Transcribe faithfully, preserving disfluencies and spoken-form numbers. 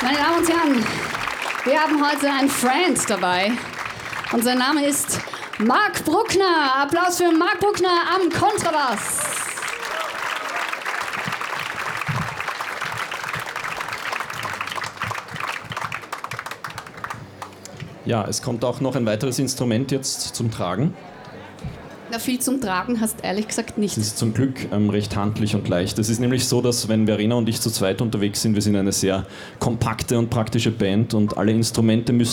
Meine Damen und Herren, wir haben heute einen Friend dabei und sein Name ist Marc Bruckner. Applaus für Marc Bruckner am Kontrabass. Ja, es kommt auch noch ein weiteres Instrument jetzt zum Tragen. Na, viel zum Tragen hast ehrlich gesagt nicht. Das ist zum Glück ähm, recht handlich und leicht. Es ist nämlich so, dass wenn Verena und ich zu zweit unterwegs sind, wir sind eine sehr kompakte und praktische Band und alle Instrumente müssen